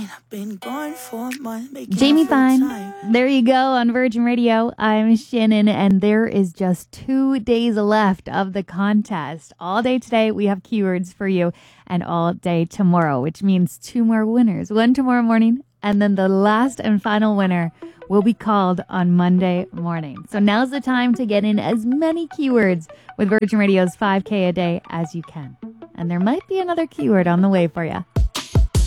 Been gone for a month. Jamie Fine. There you go on Virgin Radio. I'm Shannon, and there is just 2 days left of the contest. All day today, we have keywords for you, and all day tomorrow, which means 2 more winners. One tomorrow morning, and then the last and final winner will be called on Monday morning. So now's the time to get in as many keywords with Virgin Radio's 5K a day as you can. And there might be another keyword on the way for you.